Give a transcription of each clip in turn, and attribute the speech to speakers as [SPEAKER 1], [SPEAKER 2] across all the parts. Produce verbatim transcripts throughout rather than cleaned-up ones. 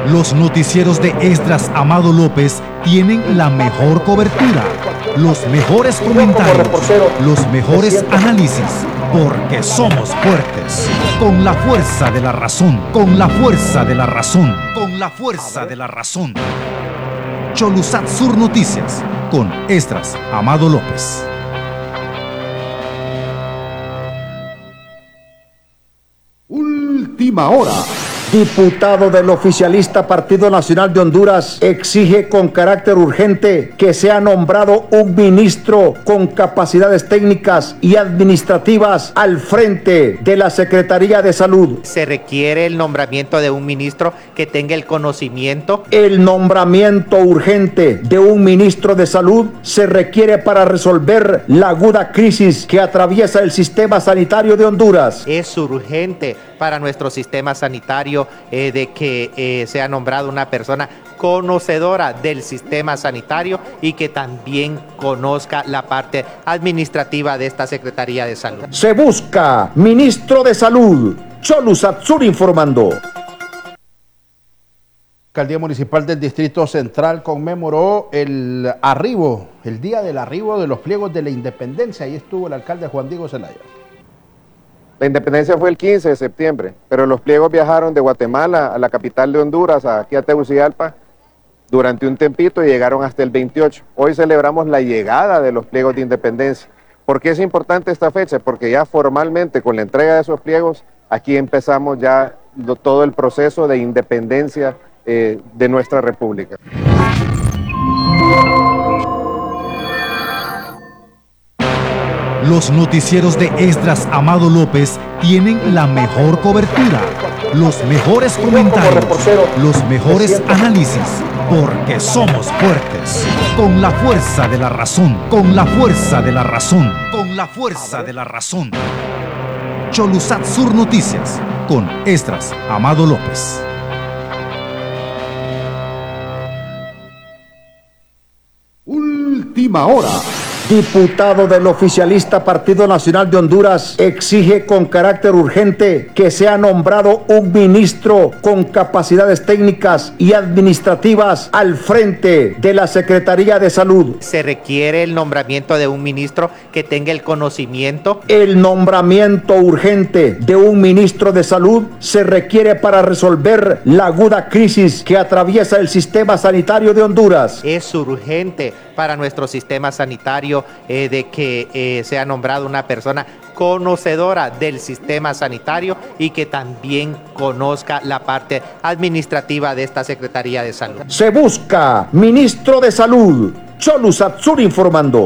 [SPEAKER 1] Los noticieros de Esdras Amado López tienen la mejor cobertura, los mejores comentarios, los mejores análisis, porque somos fuertes. Con la fuerza de la razón, con la fuerza de la razón, con la fuerza de la razón. Cholusat Sur Noticias, con Esdras Amado López.
[SPEAKER 2] Última hora. Diputado del oficialista Partido Nacional de Honduras exige con carácter urgente que sea nombrado un ministro con capacidades técnicas y administrativas al frente de la Secretaría de Salud.
[SPEAKER 3] Se requiere el nombramiento de un ministro que tenga el conocimiento.
[SPEAKER 2] El nombramiento urgente de un ministro de Salud se requiere para resolver la aguda crisis que atraviesa el sistema sanitario de Honduras.
[SPEAKER 3] Es urgente para nuestro sistema sanitario eh, de que eh, sea nombrado una persona conocedora del sistema sanitario y que también conozca la parte administrativa de esta Secretaría de Salud.
[SPEAKER 2] Se busca ministro de Salud. Cholusat Sur informando.
[SPEAKER 4] La Alcaldía Municipal del Distrito Central conmemoró el arribo, el día del arribo de los pliegos de la independencia. Ahí estuvo el alcalde Juan Diego Zelaya.
[SPEAKER 5] La independencia fue el quince de septiembre, pero los pliegos viajaron de Guatemala a la capital de Honduras, aquí a Tegucigalpa, durante un tempito y llegaron hasta el veintiocho. Hoy celebramos la llegada de los pliegos de independencia. ¿Por qué es importante esta fecha? Porque ya formalmente con la entrega de esos pliegos, aquí empezamos ya todo el proceso de independencia eh, de nuestra república.
[SPEAKER 1] Los noticieros de Esdras Amado López tienen la mejor cobertura, los mejores comentarios, los mejores análisis, porque somos fuertes. Con la fuerza de la razón, con la fuerza de la razón, con la fuerza de la razón. Cholusat Sur Noticias, con Esdras Amado López.
[SPEAKER 2] Última hora. Diputado del oficialista Partido Nacional de Honduras exige con carácter urgente que sea nombrado un ministro con capacidades técnicas y administrativas al frente de la Secretaría de Salud.
[SPEAKER 3] Se requiere el nombramiento de un ministro que tenga el conocimiento.
[SPEAKER 2] El nombramiento urgente de un ministro de Salud se requiere para resolver la aguda crisis que atraviesa el sistema sanitario de Honduras.
[SPEAKER 3] Es urgente para nuestro sistema sanitario eh, de que eh, sea nombrado una persona conocedora del sistema sanitario y que también conozca la parte administrativa de esta Secretaría de Salud.
[SPEAKER 2] Se busca ministro de Salud. Cholusat Sur informando.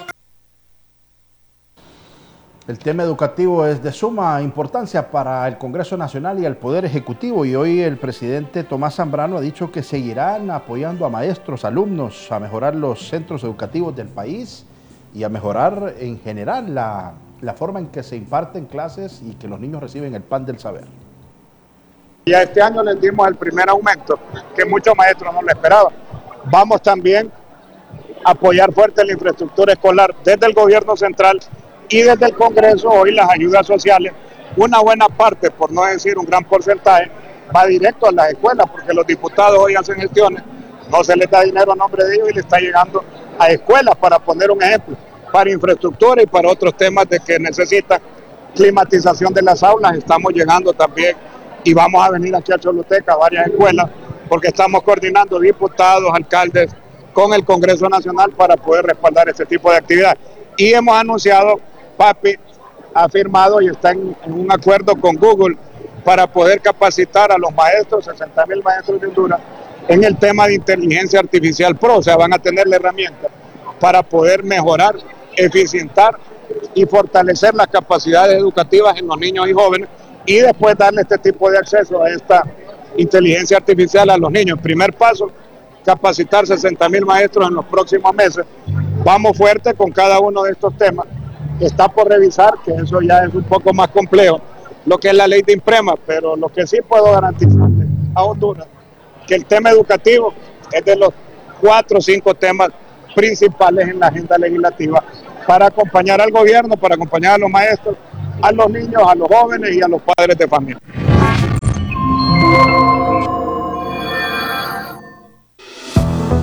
[SPEAKER 4] El tema educativo es de suma importancia para el Congreso Nacional y el Poder Ejecutivo, y hoy el presidente Tomás Zambrano ha dicho que seguirán apoyando a maestros, alumnos, a mejorar los centros educativos del país y a mejorar en general la, la forma en que se imparten clases y que los niños reciben el pan del saber.
[SPEAKER 6] Ya este año les dimos el primer aumento, que muchos maestros no lo esperaban. Vamos también a apoyar fuerte la infraestructura escolar desde el gobierno central y desde el Congreso. Hoy las ayudas sociales, una buena parte, por no decir un gran porcentaje, va directo a las escuelas, porque los diputados hoy hacen gestiones, no se les da dinero a nombre de ellos y le está llegando a escuelas, para poner un ejemplo, para infraestructura y para otros temas de que necesitan climatización de las aulas. Estamos llegando también y vamos a venir aquí a Choluteca, a varias escuelas, porque estamos coordinando diputados, alcaldes con el Congreso Nacional para poder respaldar este tipo de actividades. Y hemos anunciado, Papi ha firmado y está en, en un acuerdo con Google para poder capacitar a los maestros, sesenta mil maestros de Honduras, en el tema de inteligencia artificial pro. O sea, van a tener la herramienta para poder mejorar, eficientar y fortalecer las capacidades educativas en los niños y jóvenes, y después darle este tipo de acceso a esta inteligencia artificial a los niños. Primer paso, capacitar sesenta mil maestros en los próximos meses. Vamos fuerte con cada uno de estos temas. Está por revisar, que eso ya es un poco más complejo, lo que es la ley de INPREMA, pero lo que sí puedo garantizarle a Honduras, que el tema educativo es de los cuatro o cinco temas principales en la agenda legislativa para acompañar al gobierno, para acompañar a los maestros, a los niños, a los jóvenes y a los padres de familia.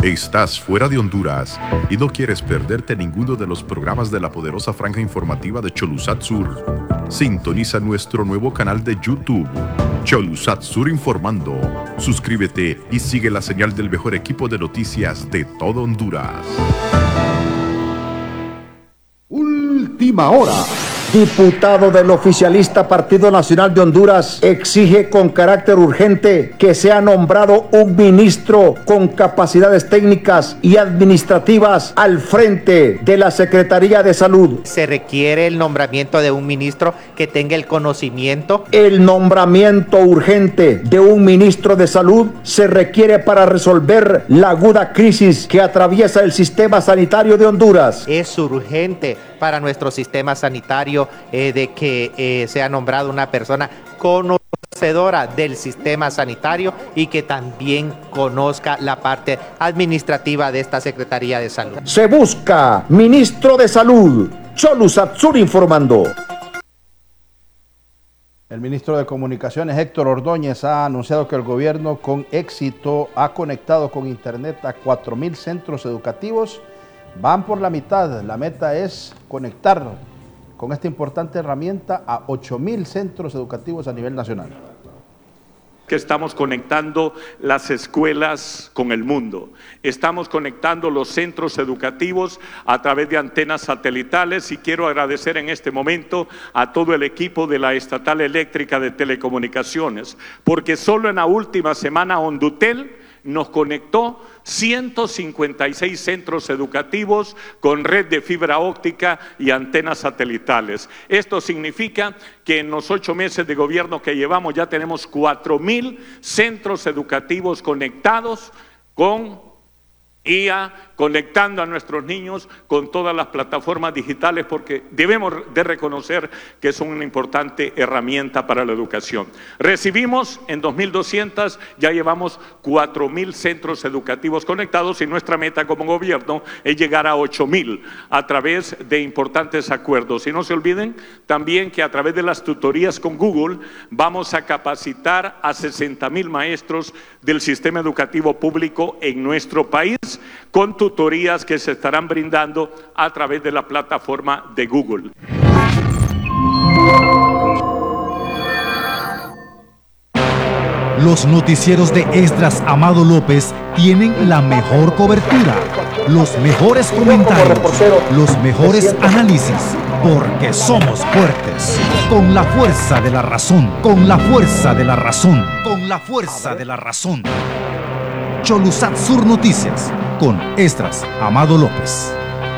[SPEAKER 7] ¿Estás fuera de Honduras y no quieres perderte ninguno de los programas de la poderosa franja informativa de Cholusat Sur? Sintoniza nuestro nuevo canal de YouTube, Cholusat Sur Informando. Suscríbete y sigue la señal del mejor equipo de noticias de todo Honduras.
[SPEAKER 2] Última hora. Diputado del oficialista Partido Nacional de Honduras exige con carácter urgente que sea nombrado un ministro con capacidades técnicas y administrativas al frente de la Secretaría de Salud.
[SPEAKER 3] Se requiere el nombramiento de un ministro que tenga el conocimiento.
[SPEAKER 2] El nombramiento urgente de un ministro de Salud se requiere para resolver la aguda crisis que atraviesa el sistema sanitario de Honduras.
[SPEAKER 3] Es urgente para nuestro sistema sanitario eh, de que eh, sea nombrada una persona conocedora del sistema sanitario y que también conozca la parte administrativa de esta Secretaría de Salud.
[SPEAKER 2] Se busca ministro de Salud. Cholusat Sur informando.
[SPEAKER 4] El ministro de Comunicaciones, Héctor Ordóñez, ha anunciado que el gobierno con éxito ha conectado con internet a cuatro mil centros educativos. Van por la mitad. La meta es conectar con esta importante herramienta a ocho mil centros educativos a nivel nacional.
[SPEAKER 8] Que estamos conectando las escuelas con el mundo. Estamos conectando los centros educativos a través de antenas satelitales y quiero agradecer en este momento a todo el equipo de la Estatal Eléctrica de Telecomunicaciones, porque solo en la última semana Hondutel nos conectó ciento cincuenta y seis centros educativos con red de fibra óptica y antenas satelitales. Esto significa que en los ocho meses de gobierno que llevamos ya tenemos cuatro mil centros educativos conectados con I A, conectando a nuestros niños con todas las plataformas digitales, porque debemos de reconocer que son una importante herramienta para la educación. Recibimos en dos mil doscientos, ya llevamos cuatro mil centros educativos conectados y nuestra meta como gobierno es llegar a ocho mil a través de importantes acuerdos. Y no se olviden también que a través de las tutorías con Google vamos a capacitar a sesenta mil maestros del sistema educativo público en nuestro país, con tutorías que se estarán brindando a través de la plataforma de Google.
[SPEAKER 1] Los noticieros de Esdras Amado López tienen la mejor cobertura, los mejores comentarios, los mejores análisis, porque somos fuertes, con la fuerza de la razón, con la fuerza de la razón, con la fuerza de la razón. Cholusat Sur Noticias, con Esdras Amado López.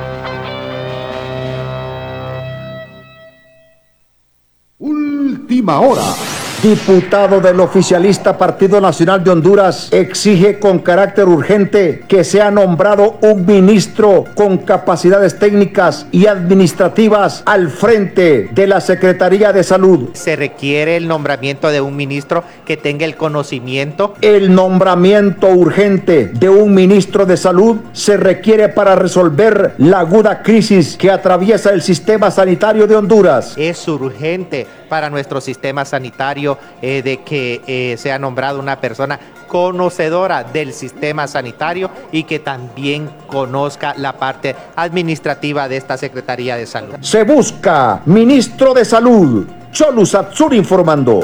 [SPEAKER 2] Última hora. Diputado del oficialista Partido Nacional de Honduras exige con carácter urgente que sea nombrado un ministro con capacidades técnicas y administrativas al frente de la Secretaría de Salud.
[SPEAKER 3] Se requiere el nombramiento de un ministro que tenga el conocimiento.
[SPEAKER 2] El nombramiento urgente de un ministro de Salud se requiere para resolver la aguda crisis que atraviesa el sistema sanitario de Honduras.
[SPEAKER 3] Es urgente para nuestro sistema sanitario eh, de que eh, sea nombrada una persona conocedora del sistema sanitario y que también conozca la parte administrativa de esta Secretaría de Salud.
[SPEAKER 2] Se busca ministro de Salud. Cholusat Sur informando.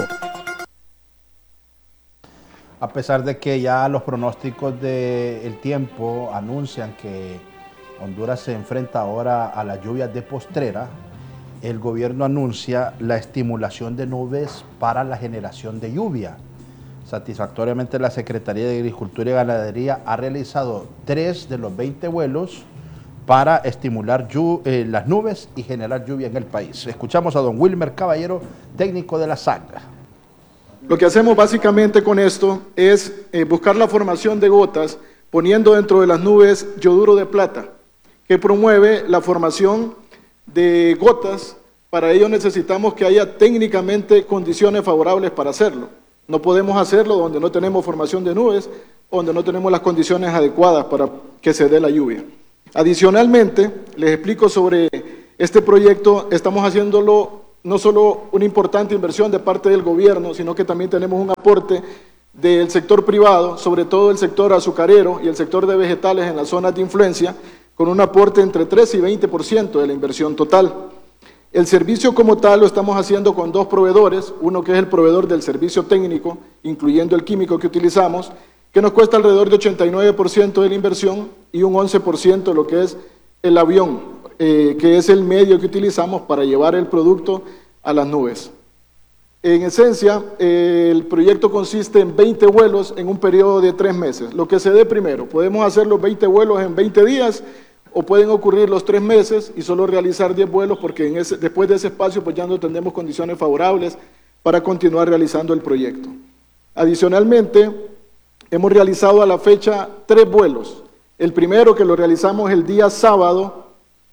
[SPEAKER 4] A pesar de que ya los pronósticos del tiempo anuncian que Honduras se enfrenta ahora a las lluvias de postrera, el gobierno anuncia la estimulación de nubes para la generación de lluvia. Satisfactoriamente, la Secretaría de Agricultura y Ganadería ha realizado tres de los veinte vuelos para estimular eh, las nubes y generar lluvia en el país. Escuchamos a don Wilmer Caballero, técnico de la S A C.
[SPEAKER 9] Lo que hacemos básicamente con esto es eh, buscar la formación de gotas poniendo dentro de las nubes yoduro de plata, que promueve la formación de gotas. Para ello necesitamos que haya técnicamente condiciones favorables para hacerlo. No podemos hacerlo donde no tenemos formación de nubes, donde no tenemos las condiciones adecuadas para que se dé la lluvia. Adicionalmente, les explico sobre este proyecto. Estamos haciéndolo no solo una importante inversión de parte del gobierno, sino que también tenemos un aporte del sector privado, sobre todo el sector azucarero y el sector de vegetales en las zonas de influencia, con un aporte entre tres y veinte por ciento de la inversión total. El servicio como tal lo estamos haciendo con dos proveedores, uno que es el proveedor del servicio técnico, incluyendo el químico que utilizamos, que nos cuesta alrededor de ochenta y nueve por ciento de la inversión y un once por ciento lo que es el avión, eh, que es el medio que utilizamos para llevar el producto a las nubes. En esencia, eh, el proyecto consiste en veinte vuelos en un periodo de tres meses, lo que se dé primero. Podemos hacer los veinte vuelos en veinte días o pueden ocurrir los tres meses y solo realizar diez vuelos porque en ese, después de ese espacio pues ya no tendremos condiciones favorables para continuar realizando el proyecto. Adicionalmente, hemos realizado a la fecha tres vuelos. El primero que lo realizamos el día sábado,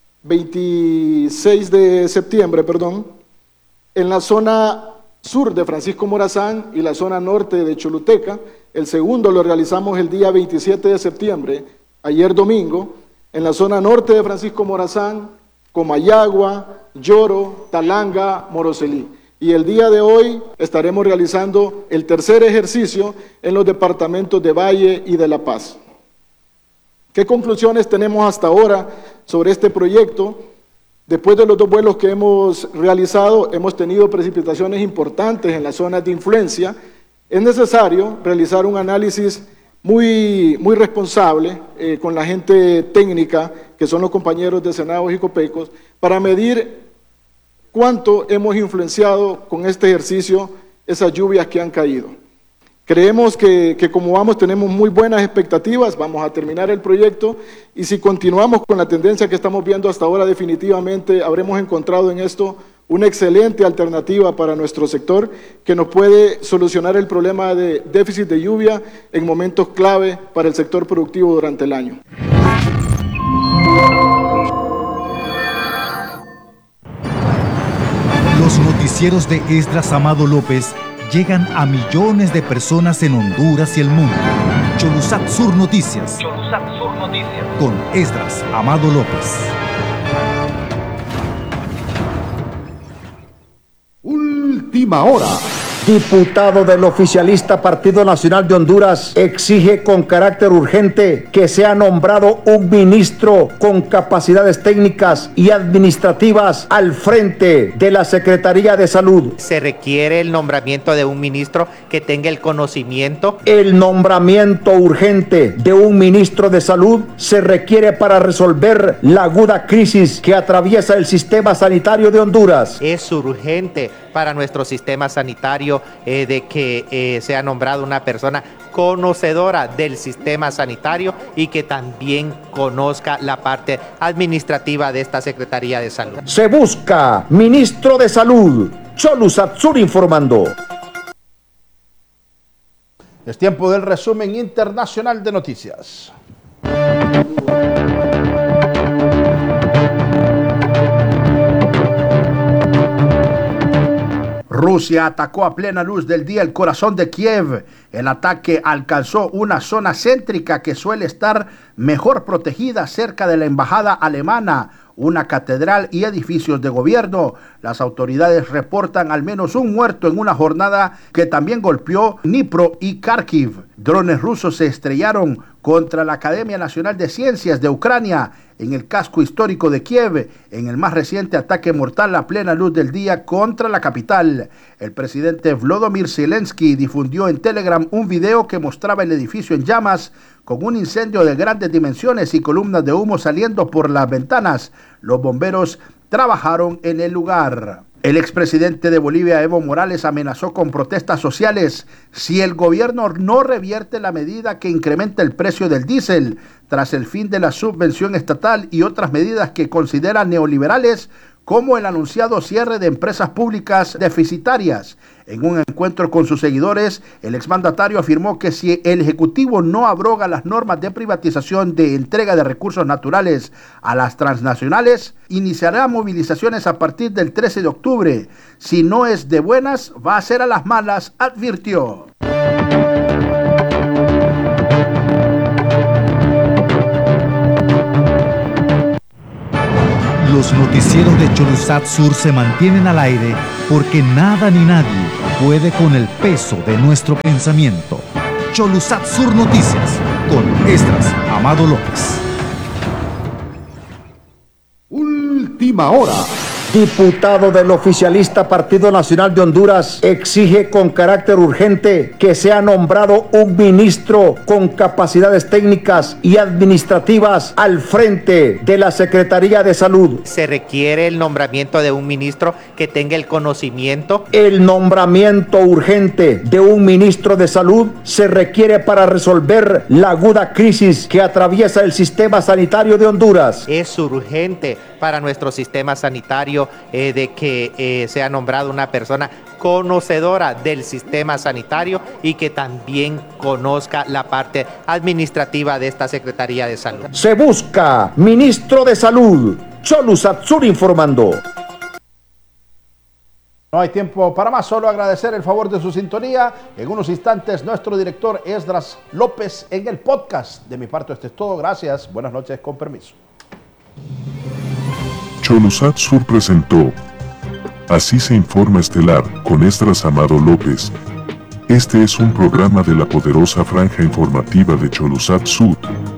[SPEAKER 9] veintiséis de septiembre, perdón, en la zona sur de Francisco Morazán y la zona norte de Choluteca. El segundo lo realizamos el día veintisiete de septiembre, ayer domingo, en la zona norte de Francisco Morazán, Comayagua, Lloro, Talanga, Moroselí. Y el día de hoy estaremos realizando el tercer ejercicio en los departamentos de Valle y de La Paz. ¿Qué conclusiones tenemos hasta ahora sobre este proyecto? Después de los dos vuelos que hemos realizado, hemos tenido precipitaciones importantes en las zonas de influencia. Es necesario realizar un análisis muy, muy responsable eh, con la gente técnica, que son los compañeros de Senagos y Copecos, para medir cuánto hemos influenciado con este ejercicio esas lluvias que han caído. Creemos que, que como vamos tenemos muy buenas expectativas, vamos a terminar el proyecto y si continuamos con la tendencia que estamos viendo hasta ahora, definitivamente habremos encontrado en esto una excelente alternativa para nuestro sector que nos puede solucionar el problema de déficit de lluvia en momentos clave para el sector productivo durante el año.
[SPEAKER 1] Los noticieros de Esdras Amado López llegan a millones de personas en Honduras y el mundo. Cholusat Sur Noticias. Cholusat Sur Noticias. Con Esdras Amado López.
[SPEAKER 2] Última hora. Diputado del oficialista Partido Nacional de Honduras exige con carácter urgente que sea nombrado un ministro con capacidades técnicas y administrativas al frente de la Secretaría de Salud.
[SPEAKER 3] Se requiere el nombramiento de un ministro que tenga el conocimiento.
[SPEAKER 2] El nombramiento urgente de un ministro de Salud se requiere para resolver la aguda crisis que atraviesa el sistema sanitario de Honduras.
[SPEAKER 3] Es urgente para nuestro sistema sanitario eh, de que eh, sea nombrada una persona conocedora del sistema sanitario y que también conozca la parte administrativa de esta Secretaría de Salud.
[SPEAKER 2] Se busca ministro de Salud. Cholusat Sur informando.
[SPEAKER 4] Es tiempo del resumen internacional de noticias. Rusia atacó a plena luz del día el corazón de Kiev. El ataque alcanzó una zona céntrica que suele estar mejor protegida cerca de la embajada alemana, una catedral y edificios de gobierno. Las autoridades reportan al menos un muerto en una jornada que también golpeó Dnipro y Kharkiv. Drones rusos se estrellaron contra la Academia Nacional de Ciencias de Ucrania en el casco histórico de Kiev, en el más reciente ataque mortal a plena luz del día contra la capital. El presidente Volodymyr Zelensky difundió en Telegram un video que mostraba el edificio en llamas con un incendio de grandes dimensiones y columnas de humo saliendo por las ventanas. Los bomberos trabajaron en el lugar. El expresidente de Bolivia, Evo Morales, amenazó con protestas sociales si el gobierno no revierte la medida que incrementa el precio del diésel tras el fin de la subvención estatal y otras medidas que considera neoliberales, como el anunciado cierre de empresas públicas deficitarias. En un encuentro con sus seguidores, el exmandatario afirmó que si el Ejecutivo no abroga las normas de privatización de entrega de recursos naturales a las transnacionales, iniciará movilizaciones a partir del trece de octubre. Si no es de buenas, va a ser a las malas, advirtió.
[SPEAKER 1] Los noticieros de Cholusat Sur se mantienen al aire porque nada ni nadie puede con el peso de nuestro pensamiento. Cholusat Sur Noticias con Esdras Amado López.
[SPEAKER 2] Última hora. Diputado del oficialista Partido Nacional de Honduras exige con carácter urgente que sea nombrado un ministro con capacidades técnicas y administrativas al frente de la Secretaría de Salud.
[SPEAKER 3] Se requiere el nombramiento de un ministro que tenga el conocimiento.
[SPEAKER 2] El nombramiento urgente de un ministro de Salud se requiere para resolver la aguda crisis que atraviesa el sistema sanitario de Honduras.
[SPEAKER 3] Es urgente para nuestro sistema sanitario eh, de que eh, sea nombrada una persona conocedora del sistema sanitario y que también conozca la parte administrativa de esta Secretaría de Salud.
[SPEAKER 2] Se busca ministro de Salud. Cholusat Sur informando.
[SPEAKER 4] No hay tiempo para más, solo agradecer el favor de su sintonía. En unos instantes, nuestro director Esdras López en el podcast. De mi parte, esto es todo. Gracias. Buenas noches, con permiso.
[SPEAKER 10] Cholusat Sur presentó Así se informa estelar con Esdras Amado López. Este es un programa de la poderosa franja informativa de Cholusat Sur.